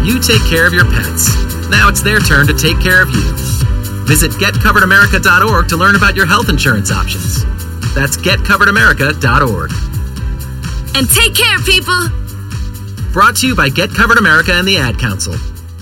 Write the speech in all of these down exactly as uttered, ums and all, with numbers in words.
you take care of your pets. Now it's their turn to take care of you. Visit get covered america dot org to learn about your health insurance options. That's get covered america dot org. And take care, people! Brought to you by Get Covered America and the Ad Council.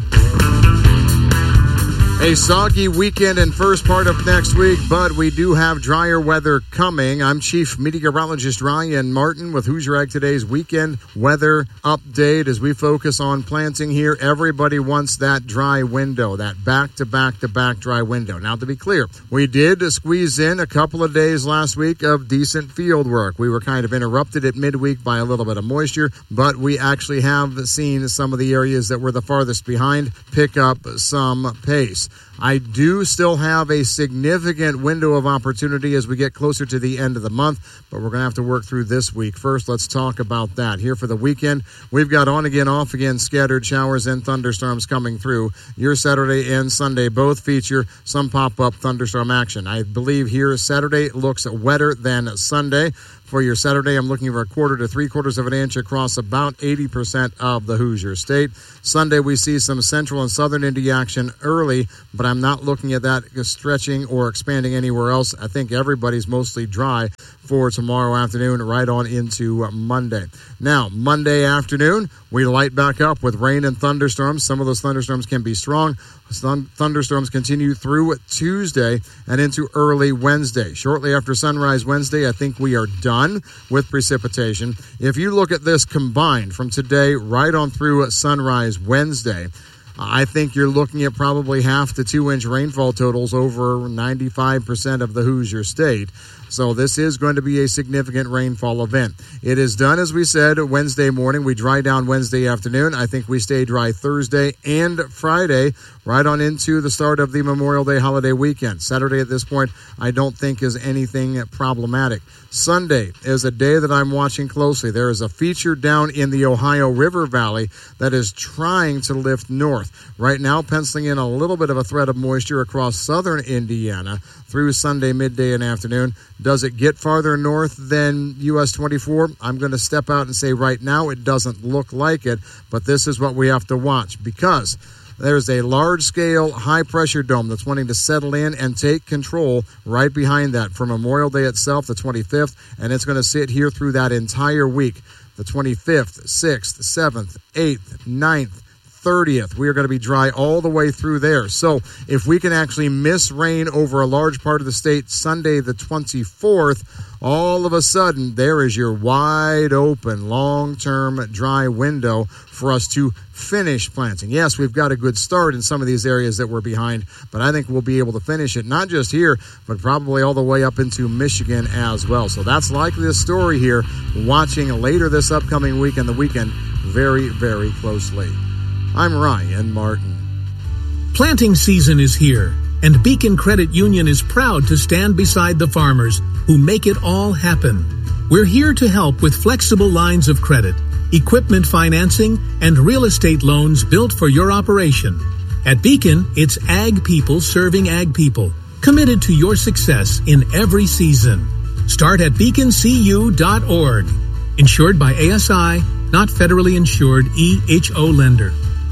A soggy weekend and first part of next week, but we do have drier weather coming. I'm Chief Meteorologist Ryan Martin with Hoosier Ag Today's weekend weather update. As we focus on planting here, everybody wants that dry window, that back-to-back-to-back dry window. Now, to be clear, we did squeeze in a couple of days last week of decent field work. We were kind of interrupted at midweek by a little bit of moisture, but we actually have seen some of the areas that were the farthest behind pick up some pace. I do still have a significant window of opportunity as we get closer to the end of the month, but we're going to have to work through this week. First, let's talk about that. Here for the weekend, we've got on again, off again, scattered showers and thunderstorms coming through. Your Saturday and Sunday both feature some pop-up thunderstorm action. I believe here Saturday looks wetter than Sunday. For your Saturday, I'm looking for a quarter to three quarters of an inch across about eighty percent of the Hoosier State. Sunday, we see some central and southern Indy action early, but I'm not looking at that stretching or expanding anywhere else. I think everybody's mostly dry for tomorrow afternoon, right on into Monday. Now, Monday afternoon, we light back up with rain and thunderstorms. Some of those thunderstorms can be strong. Thunderstorms continue through Tuesday and into early Wednesday. Shortly after sunrise Wednesday, I think we are done with precipitation. If you look at this combined from today right on through sunrise Wednesday, I think you're looking at probably half to two-inch rainfall totals over ninety-five percent of the Hoosier State. So this is going to be a significant rainfall event. It is done, as we said, Wednesday morning. We dry down Wednesday afternoon. I think we stay dry Thursday and Friday, right on into the start of the Memorial Day holiday weekend. Saturday at this point, I don't think is anything problematic. Sunday is a day that I'm watching closely. There is a feature down in the Ohio River Valley that is trying to lift north. Right now, penciling in a little bit of a threat of moisture across southern Indiana through Sunday midday and afternoon. Does it get farther north than U S twenty-four? I'm going to step out and say right now it doesn't look like it, but this is what we have to watch because there's a large-scale, high-pressure dome that's wanting to settle in and take control right behind that for Memorial Day itself, the twenty-fifth, and it's going to sit here through that entire week, the twenty-fifth, sixth, seventh, eighth, ninth, thirtieth. We are going to be dry all the way through there. So if we can actually miss rain over a large part of the state Sunday the twenty-fourth, all of a sudden there is your wide open long-term dry window for us to finish planting. Yes, we've got a good start in some of these areas that we're behind, but I think we'll be able to finish it not just here, but probably all the way up into Michigan as well. So that's likely the story here, watching later this upcoming week and the weekend very, very closely. I'm Ryan Martin. Planting season is here, and Beacon Credit Union is proud to stand beside the farmers who make it all happen. We're here to help with flexible lines of credit, equipment financing, and real estate loans built for your operation. At Beacon, it's ag people serving ag people, committed to your success in every season. Start at beacon c u dot org. Insured by A S I, not federally insured E H O lender.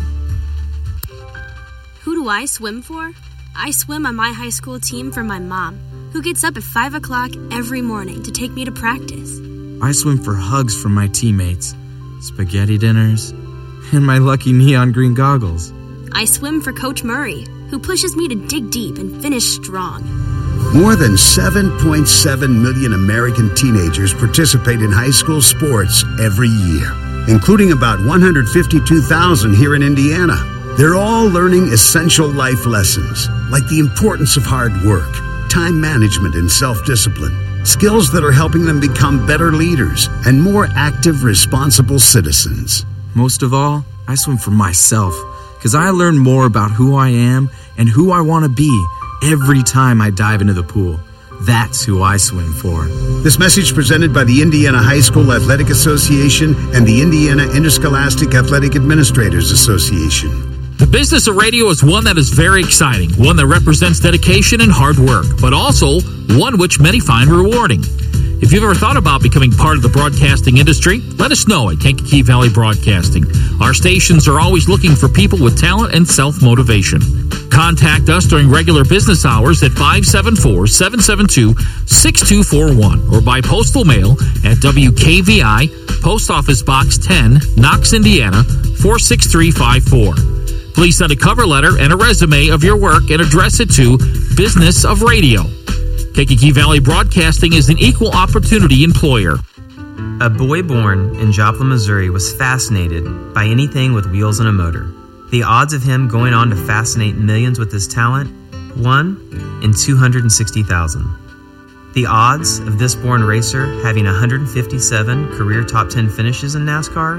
Who do I swim for? I swim on my high school team for my mom, who gets up at five o'clock every morning to take me to practice. I swim for hugs from my teammates, spaghetti dinners, and my lucky neon green goggles. I swim for Coach Murray, who pushes me to dig deep and finish strong. More than seven point seven million American teenagers participate in high school sports every year, including about one hundred fifty-two thousand here in Indiana. They're all learning essential life lessons, like the importance of hard work, time management, and self-discipline, skills that are helping them become better leaders and more active, responsible citizens. Most of all, I swim for myself, because I learn more about who I am and who I want to be every time I dive into the pool. That's who I swim for. This message presented by the Indiana High School Athletic Association and the Indiana Interscholastic Athletic Administrators Association. The business of radio is one that is very exciting, one that represents dedication and hard work, but also one which many find rewarding. If you've ever thought about becoming part of the broadcasting industry, let us know at Kankakee Valley Broadcasting. Our stations are always looking for people with talent and self-motivation. Contact us during regular business hours at five seven four, seven seven two, six two four one or by postal mail at W K V I, Post Office Box ten, Knox, Indiana, four six three five four. Please send a cover letter and a resume of your work and address it to Business of Radio. Kankakee Valley Broadcasting is an equal opportunity employer. A boy born in Joplin, Missouri was fascinated by anything with wheels and a motor. The odds of him going on to fascinate millions with his talent? one in two hundred sixty thousand. The odds of this born racer having one hundred fifty-seven career top ten finishes in NASCAR?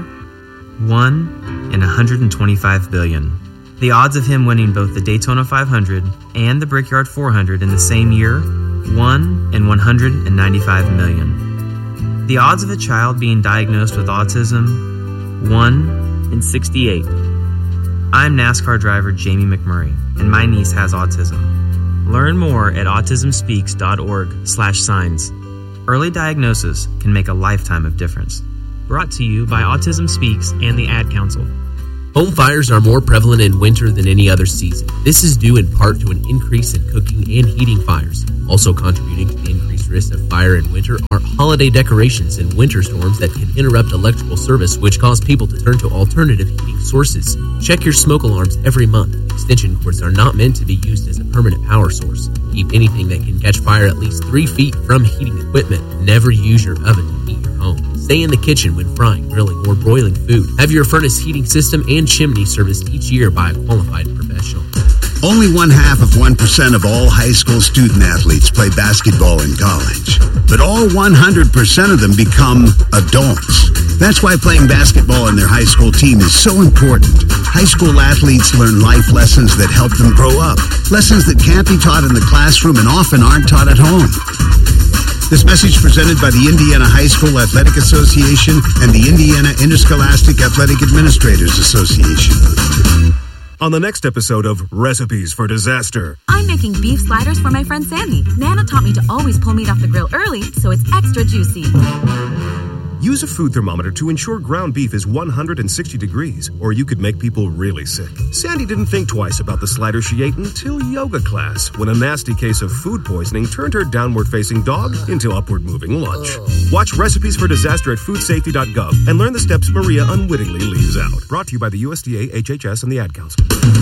one in one hundred twenty-five billion. The odds of him winning both the Daytona five hundred and the Brickyard four hundred in the same year? one in one hundred ninety-five million. The odds of a child being diagnosed with autism? one in sixty-eight. I'm NASCAR driver Jamie McMurray, and my niece has autism. Learn more at autism speaks dot org slash signs. Early diagnosis can make a lifetime of difference. Brought to you by Autism Speaks and the Ad Council. Home fires are more prevalent in winter than any other season. This is due in part to an increase in cooking and heating fires. Also contributing to the increased risk of fire in winter are holiday decorations and winter storms that can interrupt electrical service, which cause people to turn to alternative heating sources. Check your smoke alarms every month. Extension cords are not meant to be used as a permanent power source. Keep anything that can catch fire at least three feet from heating equipment. Never use your oven to heat your home. Stay in the kitchen when frying, grilling, or broiling food. Have your furnace heating system and chimney serviced each year by a qualified professional. Only one half of one percent of all high school student athletes play basketball in college, but all one hundred percent of them become adults. That's why playing basketball in their high school team is so important. High school athletes learn life lessons that help them grow up, lessons that can't be taught in the classroom and often aren't taught at home. This message presented by the Indiana High School Athletic Association and the Indiana Interscholastic Athletic Administrators Association. On the next episode of Recipes for Disaster. I'm making beef sliders for my friend Sandy. Nana taught me to always pull meat off the grill early so it's extra juicy. Use a food thermometer to ensure ground beef is one hundred sixty degrees, or you could make people really sick. Sandy didn't think twice about the slider she ate until yoga class, when a nasty case of food poisoning turned her downward-facing dog into upward-moving lunch. Watch Recipes for Disaster at food safety dot gov and learn the steps Maria unwittingly leaves out. Brought to you by the U S D A, H H S, and the Ad Council.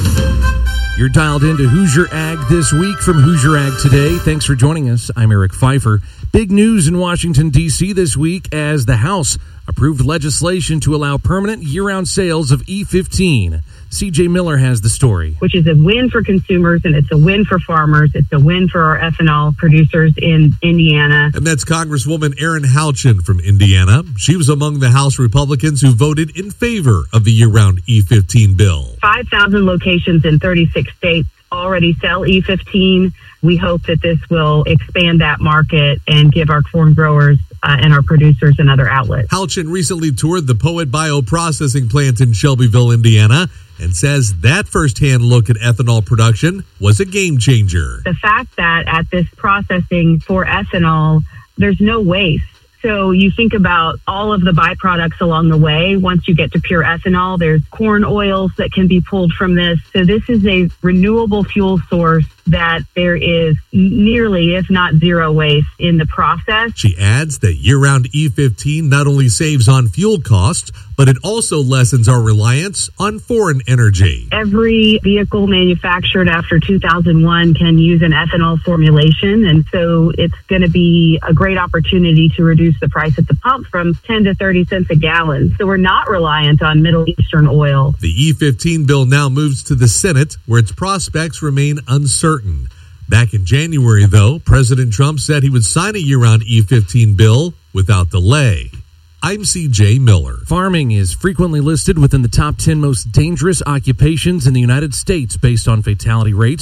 You're dialed into Hoosier Ag This Week from Hoosier Ag Today. Thanks for joining us. I'm Eric Pfeiffer. Big news in Washington, D C this week as the House approved legislation to allow permanent year-round sales of E fifteen. C J Miller has the story. Which is a win for consumers, and it's a win for farmers. It's a win for our ethanol producers in Indiana. And that's Congresswoman Erin Houchin from Indiana. She was among the House Republicans who voted in favor of the year-round E fifteen bill. five thousand locations in thirty-six states already sell E fifteen. We hope that this will expand that market and give our corn growers uh, and our producers another outlet. Houchin recently toured the Poet Bioprocessing plant in Shelbyville, Indiana, and says that firsthand look at ethanol production was a game changer. The fact that at this processing for ethanol, there's no waste. So you think about all of the byproducts along the way. Once you get to pure ethanol, there's corn oils that can be pulled from this. So this is a renewable fuel source that there is nearly, if not zero waste in the process. She adds that year-round E fifteen not only saves on fuel costs, but it also lessens our reliance on foreign energy. Every vehicle manufactured after two thousand one can use an ethanol formulation, and so it's going to be a great opportunity to reduce the price at the pump from ten to thirty cents a gallon. So we're not reliant on Middle Eastern oil. The E fifteen bill now moves to the Senate, where its prospects remain uncertain. Back in January, though, President Trump said he would sign a year-round E fifteen bill without delay. I'm C J Miller. Farming is frequently listed within the top ten most dangerous occupations in the United States based on fatality rates.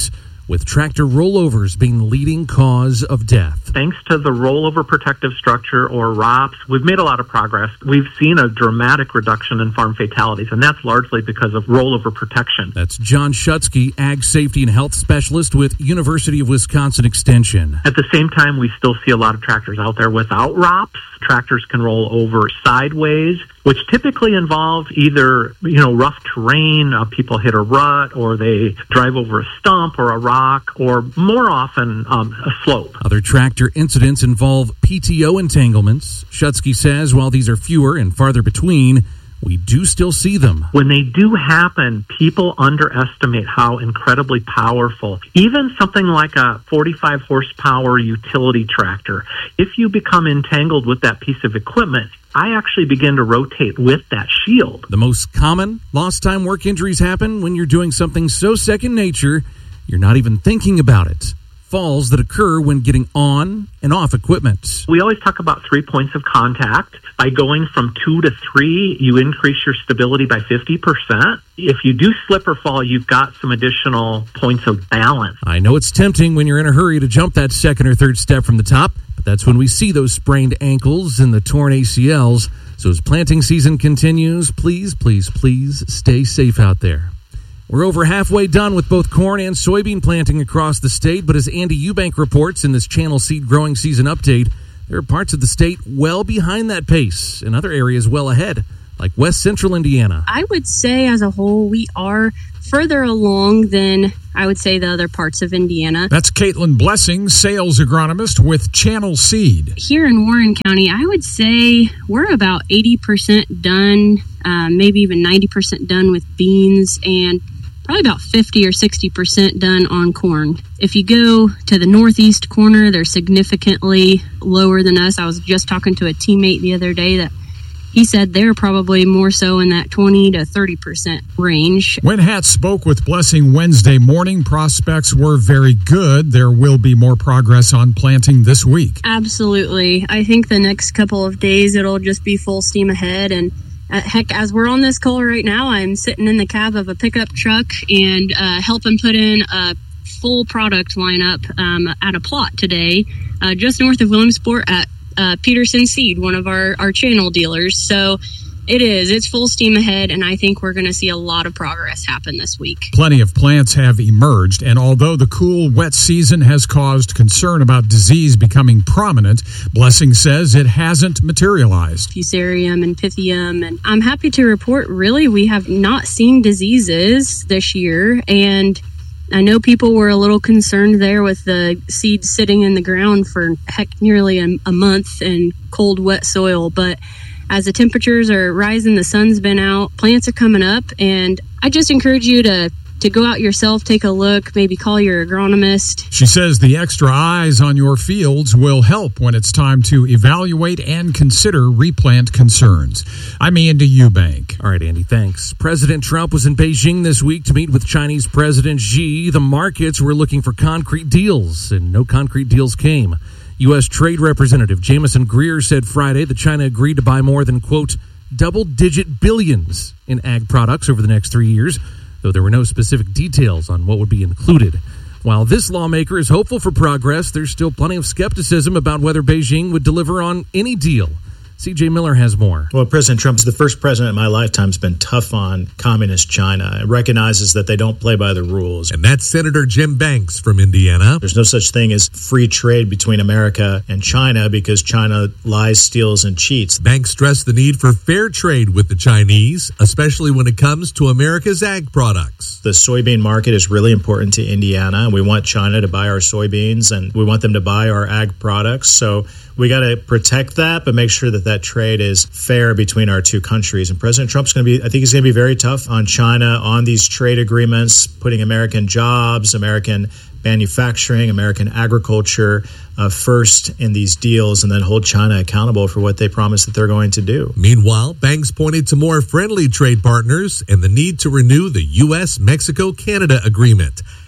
with tractor rollovers being the leading cause of death. Thanks to the rollover protective structure, or R O P S, we've made a lot of progress. We've seen a dramatic reduction in farm fatalities, and that's largely because of rollover protection. That's John Schutzke, Ag Safety and Health Specialist with University of Wisconsin Extension. At the same time, we still see a lot of tractors out there without R O P S. Tractors can roll over sideways, which typically involve either, you know, rough terrain, uh, people hit a rut, or they drive over a stump or a rock, or more often um, a slope. Other tractor incidents involve P T O entanglements. Schutzke says while these are fewer and farther between, we do still see them. When they do happen, people underestimate how incredibly powerful, even something like a forty-five horsepower utility tractor, if you become entangled with that piece of equipment, I actually begin to rotate with that shield. The most common lost time work injuries happen when you're doing something so second nature, you're not even thinking about it. Falls that occur when getting on and off equipment. We always talk about three points of contact. By going from two to three, you increase your stability by fifty percent. If you do slip or fall, you've got some additional points of balance. I know it's tempting when you're in a hurry to jump that second or third step from the top, but that's when we see those sprained ankles and the torn A C Ls. So as planting season continues, please, please, please stay safe out there. We're over halfway done with both corn and soybean planting across the state, but as Andy Eubank reports in this Channel Seed growing season update, there are parts of the state well behind that pace and other areas well ahead, like West Central Indiana. I would say as a whole, we are further along than I would say the other parts of Indiana. That's Caitlin Blessing, sales agronomist with Channel Seed. Here in Warren County, I would say we're about eighty percent done, uh, maybe even ninety percent done with beans, and probably about fifty or sixty percent done on corn. If you go to the northeast corner, they're significantly lower than us. I was just talking to a teammate the other day that he said they're probably more so in that twenty to thirty percent range. When Hat spoke with Blessing Wednesday morning, prospects were very good. There will be more progress on planting this week. Absolutely. I think the next couple of days it'll just be full steam ahead. And Uh, heck, as we're on this call right now, I'm sitting in the cab of a pickup truck and uh, helping put in a full product lineup um, at a plot today, uh, just north of Williamsport at uh, Peterson Seed, one of our, our channel dealers. So it is. It's full steam ahead, and I think we're going to see a lot of progress happen this week. Plenty of plants have emerged, and although the cool, wet season has caused concern about disease becoming prominent, Blessing says it hasn't materialized. Fusarium and Pythium, and I'm happy to report, really, we have not seen diseases this year, and I know people were a little concerned there with the seeds sitting in the ground for, heck, nearly a, a month in cold, wet soil, but as the temperatures are rising, the sun's been out, plants are coming up, and I just encourage you to, to go out yourself, take a look, maybe call your agronomist. She says the extra eyes on your fields will help when it's time to evaluate and consider replant concerns. I'm Andy Eubank. All right, Andy, thanks. President Trump was in Beijing this week to meet with Chinese President Xi. The markets were looking for concrete deals, and no concrete deals came. U S. Trade Representative Jamison Greer said Friday that China agreed to buy more than, quote, double-digit billions in ag products over the next three years, though there were no specific details on what would be included. While this lawmaker is hopeful for progress, there's still plenty of skepticism about whether Beijing would deliver on any deal. C J Miller has more. Well, President Trump is the first president in my lifetime who's been tough on communist China. It recognizes that they don't play by the rules. And that's Senator Jim Banks from Indiana. There's no such thing as free trade between America and China because China lies, steals, and cheats. Banks stressed the need for fair trade with the Chinese, especially when it comes to America's ag products. The soybean market is really important to Indiana, and we want China to buy our soybeans, and we want them to buy our ag products. So we got to protect that, but make sure that that trade is fair between our two countries. And President Trump's going to be, I think he's going to be very tough on China on these trade agreements, putting American jobs, American manufacturing, American agriculture uh, first in these deals, and then hold China accountable for what they promise that they're going to do. Meanwhile, Banks pointed to more friendly trade partners and the need to renew the U S Mexico Canada agreement.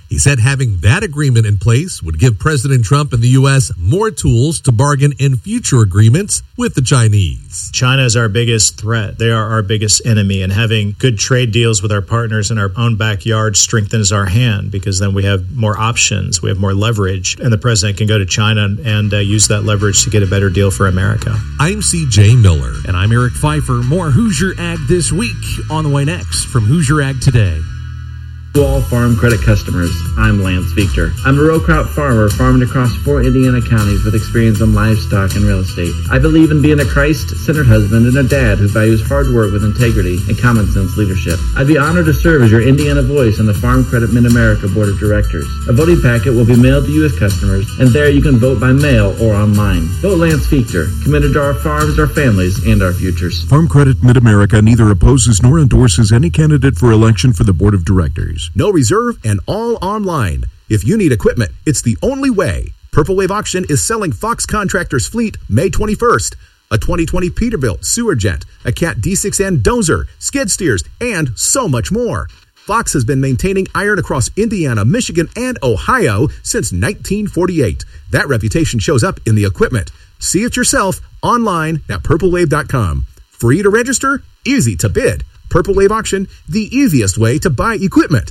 He said having that agreement in place would give President Trump and the U S more tools to bargain in future agreements with the Chinese. China is our biggest threat. They are our biggest enemy, and having good trade deals with our partners in our own backyard strengthens our hand, because then we have more options, we have more leverage, and the president can go to China and uh, use that leverage to get a better deal for America. I'm C J Miller. And I'm Eric Pfeiffer. More Hoosier Ag this week on the way next from Hoosier Ag Today. To all farm credit customers, I'm Lance Victor. I'm a row crop farmer farming across four Indiana counties with experience in livestock and real estate. I believe in being a Christ-centered husband and a dad who values hard work with integrity and common sense leadership. I'd be honored to serve as your Indiana voice on the Farm Credit Mid-America Board of Directors. A voting packet will be mailed to you as customers, and there you can vote by mail or online. Vote Lance Victor, committed to our farms, our families, and our futures. Farm Credit Mid-America neither opposes nor endorses any candidate for election for the Board of Directors. No reserve and all online. If you need equipment, it's the only way. Purple Wave Auction is selling Fox Contractors Fleet May twenty-first. A twenty twenty Peterbilt Sewer Jet, a Cat D six N Dozer, skid steers, and so much more. Fox has been maintaining iron across Indiana, Michigan, and Ohio since nineteen forty-eight. That reputation shows up in the equipment. See it yourself online at purple wave dot com. Free to register, easy to bid. Purple Wave Auction, the easiest way to buy equipment.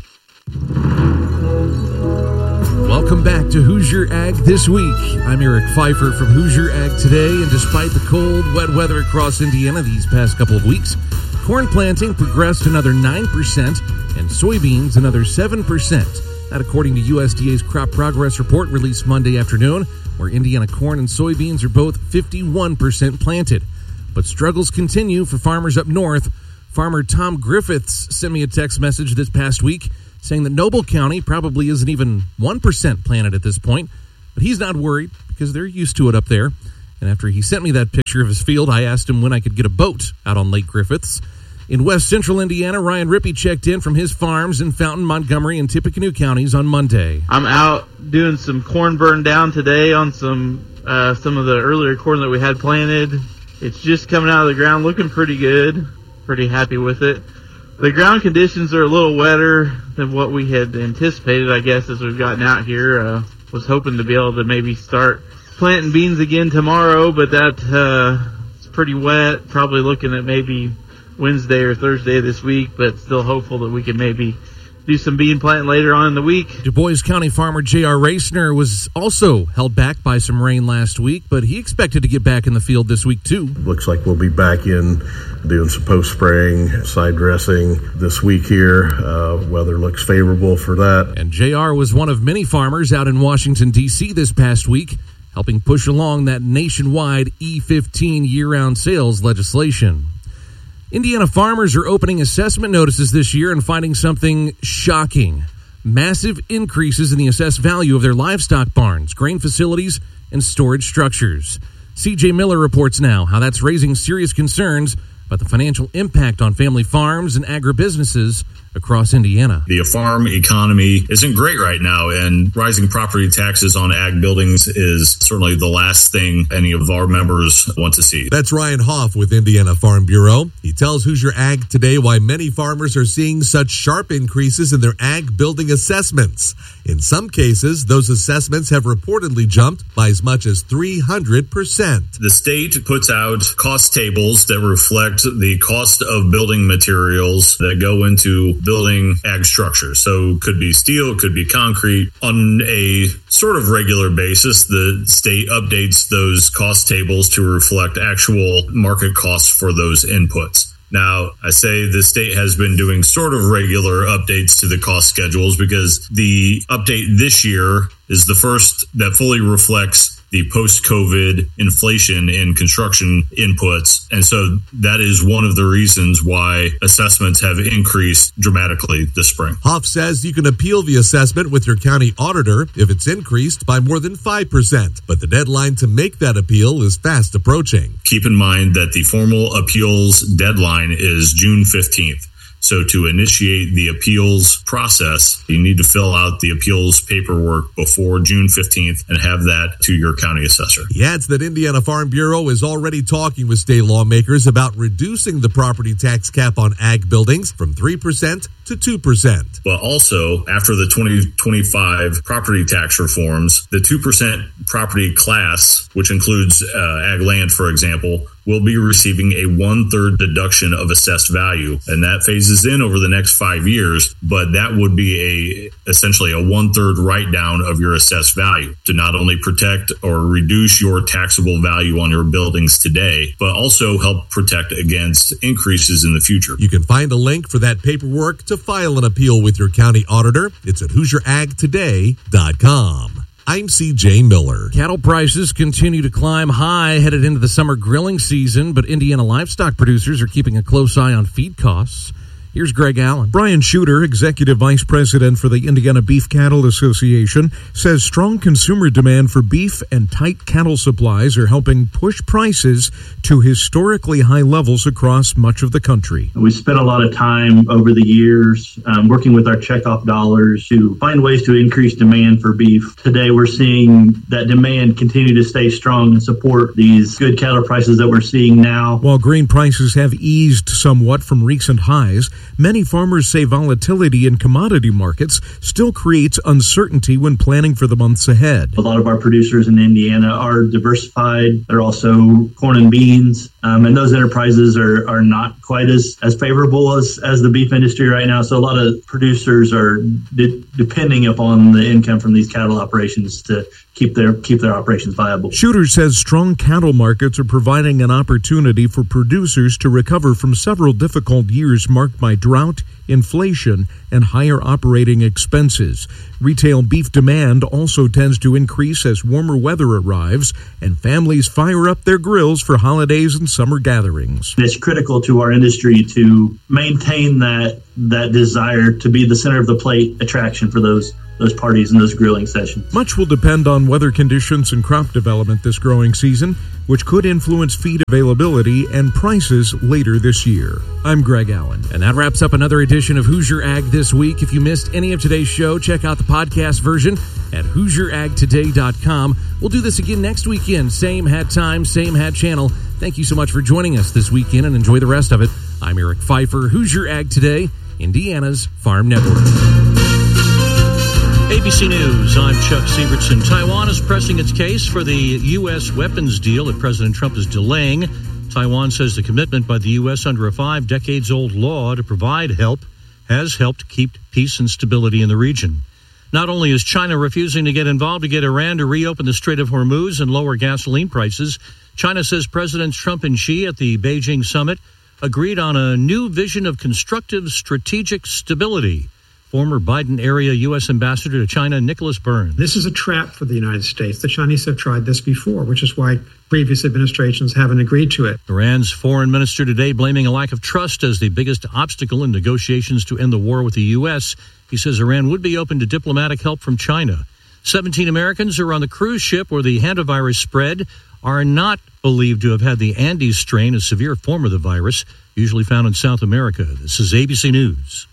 Welcome back to Hoosier Ag This Week. I'm Eric Pfeiffer from Hoosier Ag Today, and despite the cold, wet weather across Indiana these past couple of weeks, corn planting progressed another nine percent and soybeans another seven percent. That according to U S D A's Crop Progress Report released Monday afternoon, where Indiana corn and soybeans are both fifty-one percent planted. But struggles continue for farmers up north. Farmer Tom Griffiths sent me a text message this past week saying that Noble County probably isn't even one percent planted at this point, but he's not worried because they're used to it up there. And after he sent me that picture of his field, I asked him when I could get a boat out on Lake Griffiths. In west central Indiana, Ryan Rippey checked in from his farms in Fountain, Montgomery, and Tippecanoe counties on Monday. I'm out doing some corn burn down today on some uh, some of the earlier corn that we had planted. It's just coming out of the ground looking pretty good. Pretty happy with it. The ground conditions are a little wetter than what we had anticipated, I guess, as we've gotten out here. Uh, was hoping to be able to maybe start planting beans again tomorrow, but that uh, it's pretty wet. Probably looking at maybe Wednesday or Thursday this week, but still hopeful that we can maybe do some bean planting later on in the week. Du Bois County farmer J R Racner was also held back by some rain last week, but he expected to get back in the field this week too. Looks like we'll be back in doing some post-spraying, side dressing this week here. Uh, weather looks favorable for that. And J R was one of many farmers out in Washington, D C this past week, helping push along that nationwide E fifteen year-round sales legislation. Indiana farmers are opening assessment notices this year and finding something shocking. Massive increases in the assessed value of their livestock barns, grain facilities, and storage structures. C J Miller reports now how that's raising serious concerns about the financial impact on family farms and agribusinesses across Indiana. The farm economy isn't great right now, and rising property taxes on ag buildings is certainly the last thing any of our members want to see. That's Ryan Hoff with Indiana Farm Bureau. He tells Hoosier Ag Today why many farmers are seeing such sharp increases in their ag building assessments. In some cases, those assessments have reportedly jumped by as much as three hundred percent. The state puts out cost tables that reflect the cost of building materials that go into building ag structures. So could be steel, could be concrete. On a sort of regular basis, the state updates those cost tables to reflect actual market costs for those inputs. Now, I say the state has been doing sort of regular updates to the cost schedules because the update this year is the first that fully reflects the post-COVID inflation in construction inputs. And so that is one of the reasons why assessments have increased dramatically this spring. Hoff says you can appeal the assessment with your county auditor if it's increased by more than five percent. But the deadline to make that appeal is fast approaching. Keep in mind that the formal appeals deadline is June fifteenth. So to initiate the appeals process, you need to fill out the appeals paperwork before June fifteenth and have that to your county assessor. He adds that Indiana Farm Bureau is already talking with state lawmakers about reducing the property tax cap on ag buildings from three percent to two percent. But also, after the twenty twenty-five property tax reforms, the two percent property class, which includes uh, ag land, for example, will be receiving a one-third deduction of assessed value. And that phases in over the next five years, but that would be a essentially a one-third write-down of your assessed value to not only protect or reduce your taxable value on your buildings today, but also help protect against increases in the future. You can find a link for that paperwork to file an appeal with your county auditor. It's at hoosier ag today dot com. I'm C J Miller. Cattle prices continue to climb high headed into the summer grilling season, but Indiana livestock producers are keeping a close eye on feed costs. Here's Greg Allen. Brian Shooter, Executive Vice President for the Indiana Beef Cattle Association, says strong consumer demand for beef and tight cattle supplies are helping push prices to historically high levels across much of the country. We spent a lot of time over the years um, working with our checkoff dollars to find ways to increase demand for beef. Today, we're seeing that demand continue to stay strong and support these good cattle prices that we're seeing now. While grain prices have eased somewhat from recent highs, many farmers say volatility in commodity markets still creates uncertainty when planning for the months ahead. A lot of our producers in Indiana are diversified. They're also corn and beans, um, and those enterprises are, are not quite as, as favorable as, as the beef industry right now. So a lot of producers are de- depending upon the income from these cattle operations to keep their keep their operations viable. Shooter says strong cattle markets are providing an opportunity for producers to recover from several difficult years marked by drought, inflation, and higher operating expenses. Retail beef demand also tends to increase as warmer weather arrives and families fire up their grills for holidays and summer gatherings. It's critical to our industry to maintain that that desire to be the center of the plate attraction for those those parties and those grilling sessions. Much will depend on weather conditions and crop development this growing season, which could influence feed availability and prices later this year. I'm Greg Allen. And that wraps up another edition of Hoosier Ag This Week. If you missed any of today's show, check out the podcast version at hoosier ag today dot com. We'll do this again next weekend. Same hat time, same hat channel. Thank you so much for joining us this weekend and enjoy the rest of it. I'm Eric Pfeiffer, Hoosier Ag Today, Indiana's Farm Network. A B C News, I'm Chuck Sievertson. Taiwan is pressing its case for the U S weapons deal that President Trump is delaying. Taiwan says the commitment by the U S under a five-decades-old law to provide help has helped keep peace and stability in the region. Not only is China refusing to get involved to get Iran to reopen the Strait of Hormuz and lower gasoline prices, China says Presidents Trump and Xi at the Beijing summit agreed on a new vision of constructive strategic stability. Former Biden-area U S Ambassador to China, Nicholas Burns. This is a trap for the United States. The Chinese have tried this before, which is why previous administrations haven't agreed to it. Iran's foreign minister today blaming a lack of trust as the biggest obstacle in negotiations to end the war with the U S. He says Iran would be open to diplomatic help from China. seventeen Americans who are on the cruise ship where the hantavirus spread are not believed to have had the Andes strain, a severe form of the virus, usually found in South America. This is A B C News.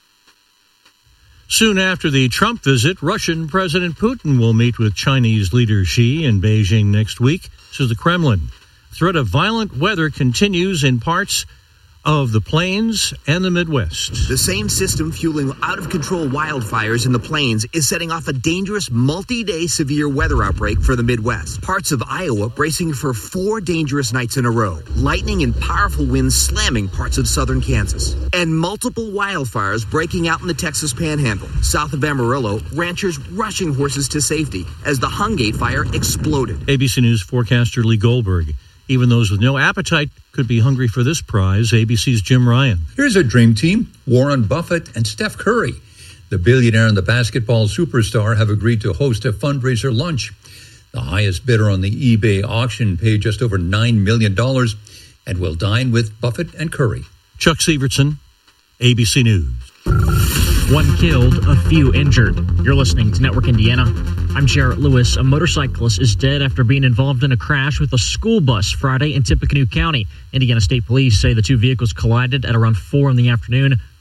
Soon after the Trump visit, Russian President Putin will meet with Chinese leader Xi in Beijing next week, says the Kremlin. Threat of violent weather continues in parts of the plains and the Midwest. The same system fueling out-of-control wildfires in the plains is setting off a dangerous multi-day severe weather outbreak for the Midwest. Parts of Iowa bracing for four dangerous nights in a row. Lightning and powerful winds slamming parts of southern Kansas. And multiple wildfires breaking out in the Texas Panhandle. South of Amarillo, ranchers rushing horses to safety as the Hungate fire exploded. A B C News forecaster Lee Goldberg. Even those with no appetite could be hungry for this prize. A B C's Jim Ryan. Here's a dream team, Warren Buffett and Steph Curry. The billionaire and the basketball superstar have agreed to host a fundraiser lunch. The highest bidder on the eBay auction paid just over nine million dollars and will dine with Buffett and Curry. Chuck Sievertson, A B C News. One killed, a few injured. You're listening to Network Indiana. I'm Jarrett Lewis. A motorcyclist is dead after being involved in a crash with a school bus Friday in Tippecanoe County. Indiana State Police say the two vehicles collided at around four in the afternoon.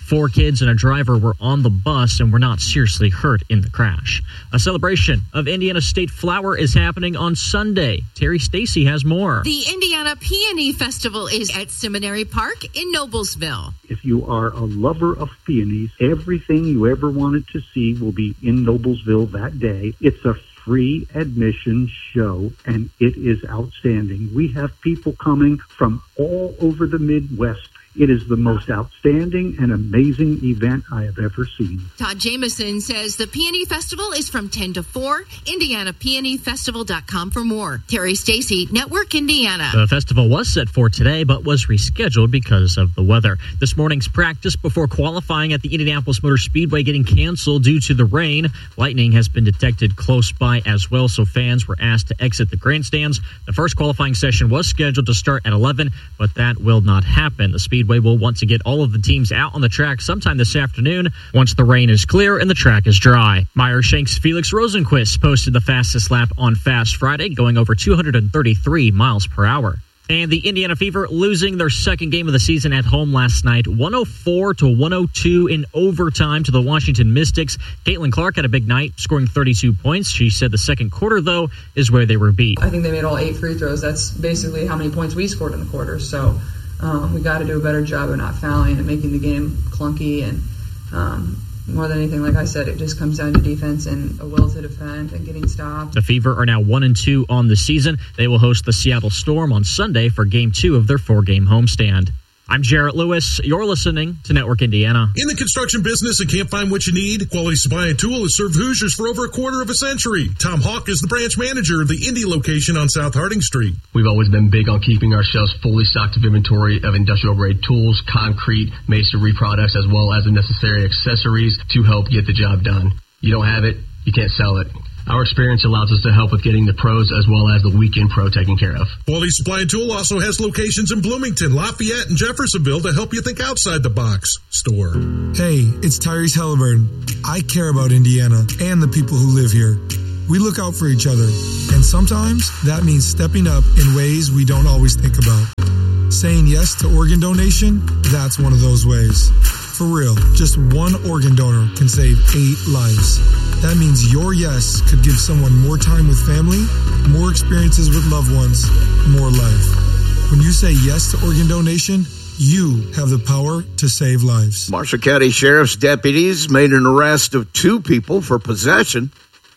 Four kids and a driver were on the bus and were not seriously hurt in the crash. A celebration of Indiana State Flower is happening on Sunday. Terry Stacy has more. The Indiana Peony Festival is at Seminary Park in Noblesville. If you are a lover of peonies, everything you ever wanted to see will be in Noblesville that day. It's a free admission show, and it is outstanding. We have people coming from all over the Midwest. It is the most outstanding and amazing event I have ever seen. Todd Jameson says the Peony Festival is from ten to four. Indiana Peony Festival dot com for more. Terry Stacy, Network Indiana. The festival was set for today, but was rescheduled because of the weather. This morning's practice before qualifying at the Indianapolis Motor Speedway getting canceled due to the rain. Lightning has been detected close by as well, so fans were asked to exit the grandstands. The first qualifying session was scheduled to start at eleven, but that will not happen. The Speedway will want to get all of the teams out on the track sometime this afternoon once the rain is clear and the track is dry. Meyer Shank's Felix Rosenquist posted the fastest lap on Fast Friday, going over two hundred thirty-three miles per hour. And the Indiana Fever losing their second game of the season at home last night, one oh four to one oh two in overtime to the Washington Mystics. Caitlin Clark had a big night, scoring thirty-two points. She said the second quarter, though, is where they were beat. I think they made all eight free throws. That's basically how many points we scored in the quarter. So um, we got to do a better job of not fouling and making the game clunky. And um, more than anything, like I said, it just comes down to defense and a will to defend and getting stopped. The Fever are now one and two on the season. They will host the Seattle Storm on Sunday for game two of their four-game homestand. I'm Jarrett Lewis. You're listening to Network Indiana. In the construction business and can't find what you need? Quality Supply and Tool has served Hoosiers for over a quarter of a century. Tom Hawk is the branch manager of the Indy location on South Harding Street. We've always been big on keeping our shelves fully stocked of inventory of industrial-grade tools, concrete, masonry products, as well as the necessary accessories to help get the job done. You don't have it, you can't sell it. Our experience allows us to help with getting the pros as well as the weekend pro taken care of. Quality Supply and Tool also has locations in Bloomington, Lafayette, and Jeffersonville to help you think outside the box. Store. Hey, it's Tyrese Halliburton. I care about Indiana and the people who live here. We look out for each other, and sometimes that means stepping up in ways we don't always think about. Saying yes to organ donation, that's one of those ways. For real, just one organ donor can save eight lives. That means your yes could give someone more time with family, more experiences with loved ones, more life. When you say yes to organ donation, you have the power to save lives. Marshall County Sheriff's deputies made an arrest of two people for possession.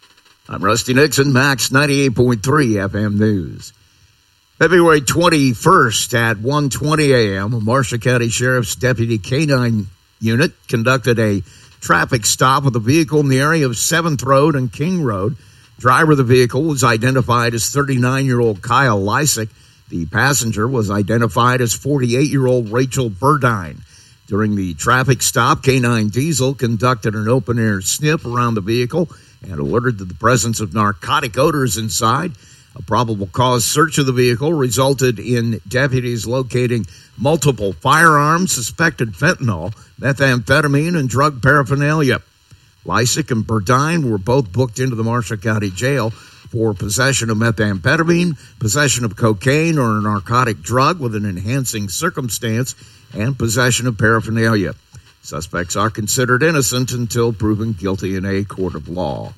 I'm Rusty Nixon, Max ninety-eight point three F M News. February twenty-first at one twenty a.m., a Marshall County Sheriff's Deputy K nine unit conducted a traffic stop with a vehicle in the area of seventh Road and King Road. Driver of the vehicle was identified as thirty-nine-year-old Kyle Lysick. The passenger was identified as forty-eight-year-old Rachel Burdine. During the traffic stop, K nine Diesel conducted an open-air sniff around the vehicle and alerted to the presence of narcotic odors inside. A probable cause search of the vehicle resulted in deputies locating multiple firearms, suspected fentanyl, methamphetamine, and drug paraphernalia. Lysick and Burdine were both booked into the Marshall County Jail for possession of methamphetamine, possession of cocaine or a narcotic drug with an enhancing circumstance, and possession of paraphernalia. Suspects are considered innocent until proven guilty in a court of law.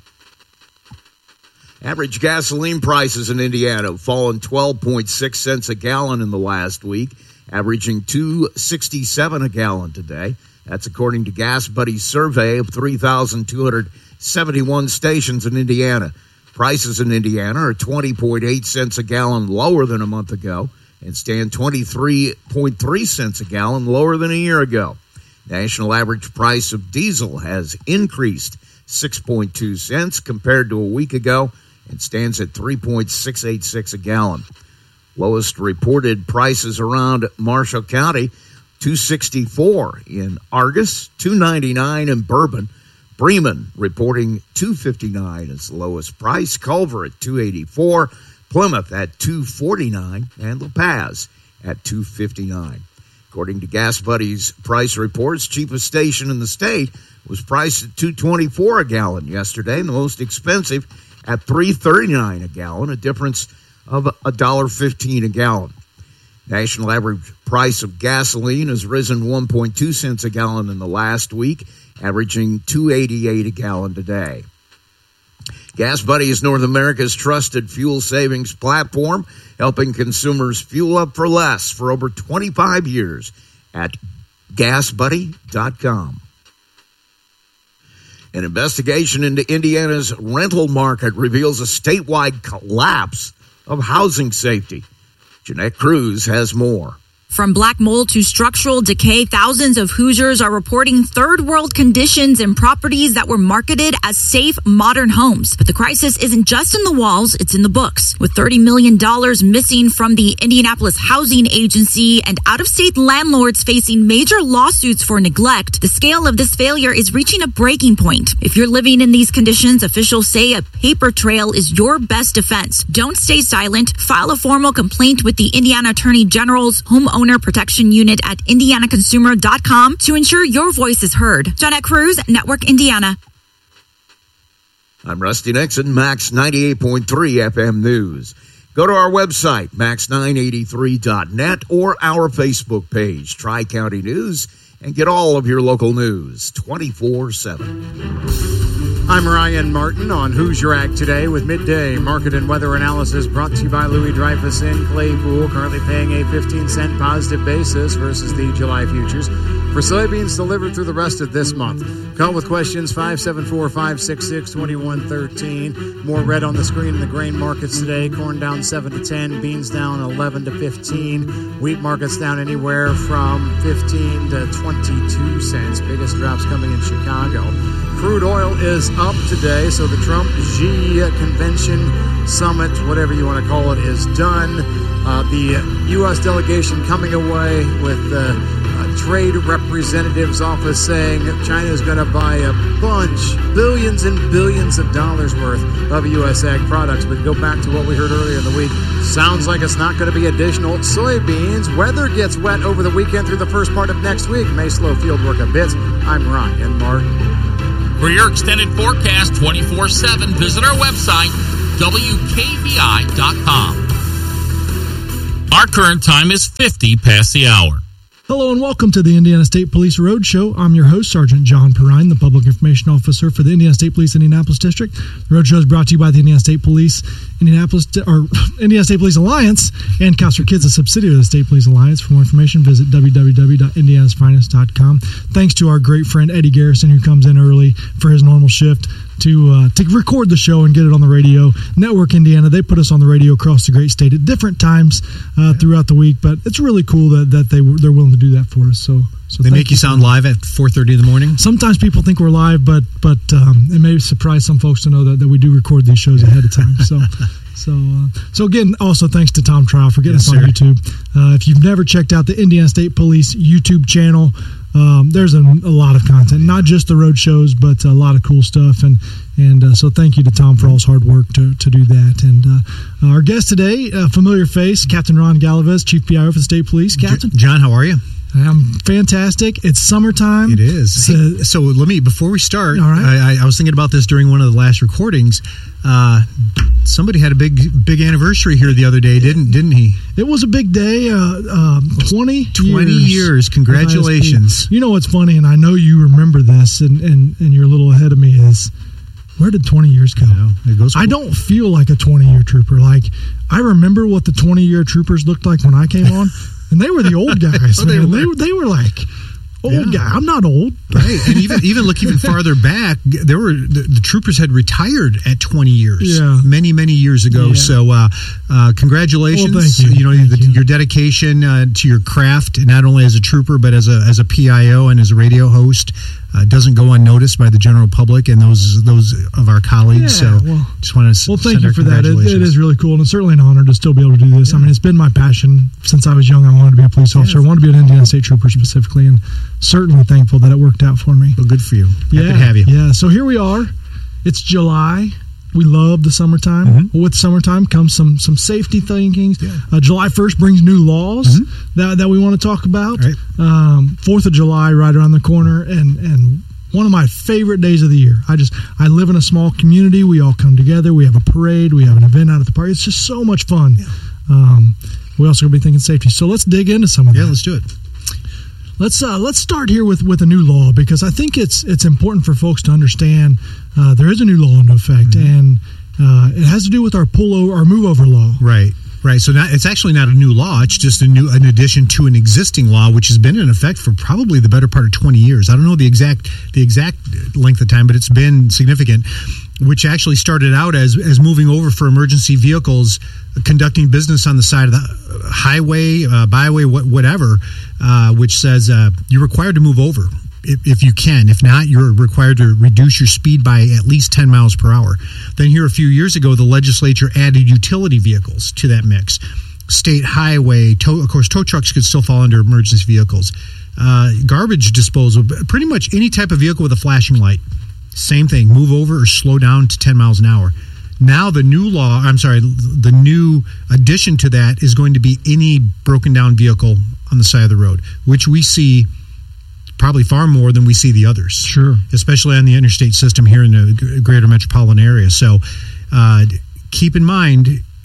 Average gasoline prices in Indiana have fallen twelve point six cents a gallon in the last week, averaging two dollars and sixty-seven cents a gallon today. That's according to Gas Buddy's survey of three thousand two hundred seventy-one stations in Indiana. Prices in Indiana are twenty point eight cents a gallon lower than a month ago and stand twenty-three point three cents a gallon lower than a year ago. National average price of diesel has increased six point two cents compared to a week ago and stands at three point six eight six a gallon. Lowest reported prices around Marshall County, two sixty-four in Argus, two ninety-nine in Bourbon. Bremen reporting two fifty-nine as the lowest price. Culver at two eighty-four, Plymouth at two forty-nine, and La Paz at two fifty-nine. According to Gas Buddy's price reports, cheapest station in the state was priced at two twenty-four a gallon yesterday, and the most expensive at three thirty-nine a gallon, a difference of one dollar fifteen a gallon. National average price of gasoline has risen one point two cents a gallon in the last week, averaging two eighty-eight a gallon today. Gas Buddy is North America's trusted fuel savings platform, helping consumers fuel up for less for over twenty-five years at gas buddy dot com. An investigation into Indiana's rental market reveals a statewide collapse of housing safety. Jeanette Cruz has more. From black mold to structural decay, thousands of Hoosiers are reporting third world conditions in properties that were marketed as safe, modern homes. But the crisis isn't just in the walls, it's in the books. With thirty million dollars missing from the Indianapolis Housing Agency and out-of-state landlords facing major lawsuits for neglect, the scale of this failure is reaching a breaking point. If you're living in these conditions, officials say a paper trail is your best defense. Don't stay silent. File a formal complaint with the Indiana Attorney General's Homeowner Protection Unit at indiana consumer dot com to ensure your voice is heard. Jeanette Cruz, Network Indiana. I'm Rusty Nixon, Max ninety-eight point three F M News. Go to our website, max nine eighty-three dot net, or our Facebook page, Tri-County News, and get all of your local news twenty-four seven. I'm Ryan Martin on Hoosier Ag Today with midday market and weather analysis brought to you by Louis Dreyfus in Claypool, currently paying a fifteen cent positive basis versus the July futures for soybeans delivered through the rest of this month. Call with questions five seven four, five six six, two one one three. More red on the screen in the grain markets today. Corn down seven to ten, beans down eleven to fifteen. Wheat markets down anywhere from fifteen to twenty-two cents. Biggest drops coming in Chicago. Crude oil is up today, so the Trump-Xi Convention Summit, whatever you want to call it, is done. Uh, the U S delegation coming away with the uh, Trade Representative's Office saying China is going to buy a bunch, billions and billions of dollars worth of U S ag products. But go back to what we heard earlier in the week. Sounds like it's not going to be additional soybeans. Weather gets wet over the weekend through the first part of next week. May slow field work a bit. I'm Ryan Martin. For your extended forecast twenty-four seven, visit our website, W K V I dot com. Our current time is fifty past the hour. Hello and welcome to the Indiana State Police Roadshow. I'm your host, Sergeant John Perrine, the Public Information Officer for the Indiana State Police Indianapolis District. The Roadshow is brought to you by the Indiana State Police Indianapolis or Indiana State Police Alliance and Cops for Kids, a subsidiary of the State Police Alliance. For more information, visit w w w dot indiana's finest dot com. Thanks to our great friend Eddie Garrison, who comes in early for his normal shift to uh, to record the show and get it on the radio. Network Indiana, they put us on the radio across the great state at different times uh, throughout the week, but it's really cool that, that they, they're willing to do that for us. So, so they make you sound live at four thirty in the morning? Sometimes people think we're live, but but um, it may surprise some folks to know that, that we do record these shows ahead of time. So so uh, so again, also thanks to Tom Trial for getting yes, us on sir. YouTube. Uh, if you've never checked out the Indiana State Police YouTube channel, um, there's a, a lot of content, not just the road shows, but a lot of cool stuff. And and uh, so thank you to Tom for all his hard work to, to do that. And uh, our guest today, a familiar face, Captain Ron Galavez, Chief P I O for the State Police. Captain John, how are you? I'm fantastic. It's summertime. It is. Hey, so let me, before we start, all right. I, I was thinking about this during one of the last recordings. Uh, somebody had a big, big anniversary here the other day, didn't didn't he? It was a big day. Uh, um, twenty, twenty years. years. Congratulations. You know what's funny, and I know you remember this, and, and, and you're a little ahead of me, is where did twenty years go? I, it goes I don't feel like a twenty-year trooper. Like, I remember what the twenty-year troopers looked like when I came on. And they were the old guys. oh, they, man. were. They, were, they were like old yeah. guy. I'm not old. Right. And even even look even farther back, there were the, the troopers had retired at twenty years. Yeah. Many, many years ago. Yeah. So uh, uh, congratulations. Well, thank you. You know, thank the, you. your dedication uh, to your craft, not only as a trooper, but as a as a P I O and as a radio host. Uh, doesn't go unnoticed by the general public and those those of our colleagues. Yeah, so well, just want to well, s- thank send you our for that. It, congratulations. it is really cool, and it's certainly an honor to still be able to do this. Yeah. I mean, it's been my passion since I was young. I wanted to be a police officer. Yeah. I wanted to be an Indiana State Trooper specifically, and certainly thankful that it worked out for me. Well, good for you. Yeah, Happy to have you. Yeah. So here we are. It's July. We love the summertime. Mm-hmm. With summertime comes some some safety thinkings. Yeah. Uh, July first brings new laws mm-hmm. that, that we want to talk about. Right. Um, Fourth of July right around the corner, and and one of my favorite days of the year. I just I live in a small community. We all come together. We have a parade. We have an event out at the park. It's just so much fun. Yeah. Um, we also going to be thinking safety. So let's dig into some of that. Yeah, let's do it. Let's uh, let's start here with, with a new law, because I think it's it's important for folks to understand uh, there is a new law into effect, mm-hmm. and uh, it has to do with our pull over, our move over law. Right. Right, so not, it's actually not a new law. It's just a new, an addition to an existing law, which has been in effect for probably the better part of twenty years. I don't know the exact the exact length of time, but it's been significant. Which actually started out as as moving over for emergency vehicles, conducting business on the side of the highway, uh, byway, whatever. Uh, which says uh, you're required to move over if, if you can. If not, you're required to reduce your speed by at least ten miles per hour. Then here a few years ago, the legislature added utility vehicles to that mix. State highway, tow, of course, tow trucks could still fall under emergency vehicles. Uh, garbage disposal, pretty much any type of vehicle with a flashing light. Same thing, move over or slow down to ten miles an hour. Now the new law, I'm sorry, the new addition to that is going to be any broken down vehicle on the side of the road, which we see probably far more than we see the others. Sure. Especially on the interstate system here in the greater metropolitan area. So uh, keep in mind,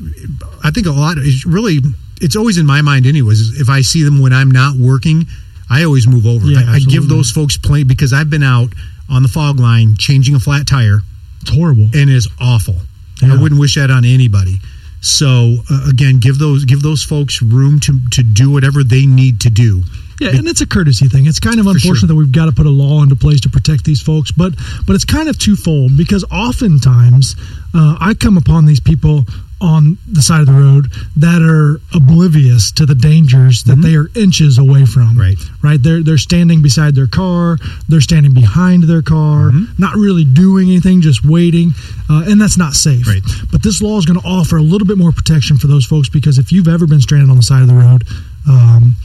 I think a lot, it's really, it's always in my mind anyways, if I see them when I'm not working, I always move over. Yeah, I, I give those folks plenty, because I've been out on the fog line changing a flat tire. It's horrible. And it's awful. Yeah. I wouldn't wish that on anybody. So uh, again, give those give those folks room to to do whatever they need to do. Yeah, and it's a courtesy thing. It's kind of unfortunate sure. that we've got to put a law into place to protect these folks, but but it's kind of twofold, because oftentimes uh, I come upon these people on the side of the road that are oblivious to the dangers that mm-hmm. they are inches away from. Right, right. They're they're standing beside their car. They're standing behind their car, mm-hmm. not really doing anything, just waiting, uh, and that's not safe. Right. But this law is going to offer a little bit more protection for those folks, because if you've ever been stranded on the side of the road, um,